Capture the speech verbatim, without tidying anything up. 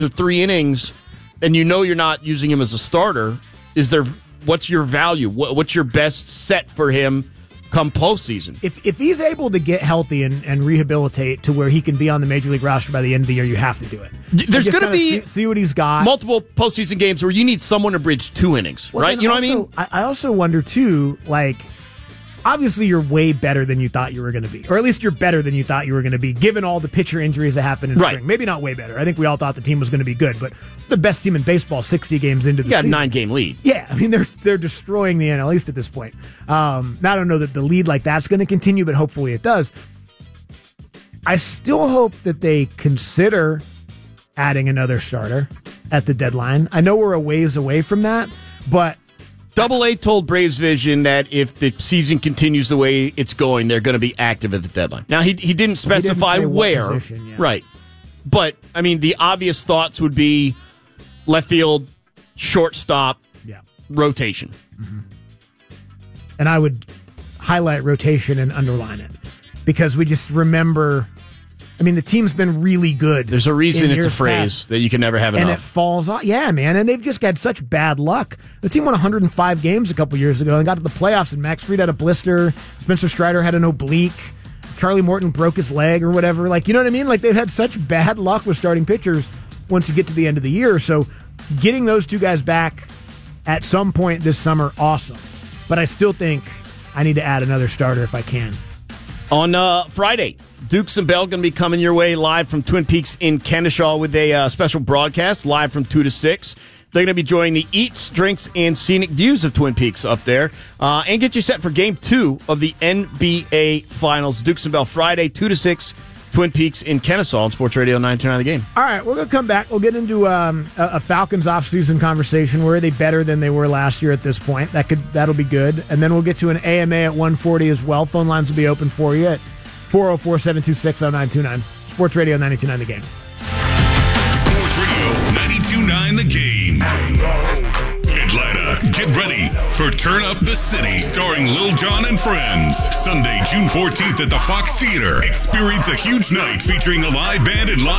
or three innings, and you know you're not using him as a starter, is there? What's your value? What, what's your best set for him come postseason? If if he's able to get healthy and, and rehabilitate to where he can be on the Major League roster by the end of the year, you have to do it. There's going to be see, see what he's got. Multiple postseason games where you need someone to bridge two innings, well, right? You know also, what I mean? I, I also wonder too, like. Obviously, you're way better than you thought you were going to be. Or at least you're better than you thought you were going to be, given all the pitcher injuries that happened in right. spring. Maybe not way better. I think we all thought the team was going to be good, but the best team in baseball sixty games into the you got season. a nine-game lead. Yeah, I mean, they're they're destroying the N L East at this point. Um, I don't know that the lead like that's going to continue, but hopefully it does. I still hope that they consider adding another starter at the deadline. I know we're a ways away from that, but Double A told Braves Vision that if the season continues the way it's going, they're going to be active at the deadline. Now, he he didn't specify he didn't where. position, yeah. Right. But, I mean, the obvious thoughts would be left field, shortstop, yeah. rotation. Mm-hmm. And I would highlight rotation and underline it because we just remember... I mean, the team's been really good. There's a reason it's a phrase past, that you can never have enough. And it falls off. Yeah, man. And they've just had such bad luck. The team won one hundred five games a couple years ago and got to the playoffs, and Max Fried had a blister. Spencer Strider had an oblique. Charlie Morton broke his leg or whatever. Like, you know what I mean? Like, they've had such bad luck with starting pitchers once you get to the end of the year. So getting those two guys back at some point this summer, awesome. But I still think I need to add another starter if I can. On uh, Friday, Dukes and Bell going to be coming your way live from Twin Peaks in Kennesaw with a uh, special broadcast live from two to six. They're going to be enjoying the eats, drinks, and scenic views of Twin Peaks up there uh, and get you set for game two of the N B A Finals. Dukes and Bell Friday, two to six, Twin Peaks in Kennesaw on Sports Radio nine twenty-nine The Game. All right, we're going to come back. We'll get into um, a, a Falcons offseason conversation. Where are they better than they were last year at this point? That could, that'll be good. And then we'll get to an A M A at one forty as well. Phone lines will be open for you at four oh four, seven two six, oh nine two nine. Sports Radio nine two nine The Game. Sports Radio nine two nine The Game. Atlanta, get ready for Turn Up the City, starring Lil Jon and Friends. Sunday, June fourteenth at the Fox Theater. Experience a huge night featuring a live band and live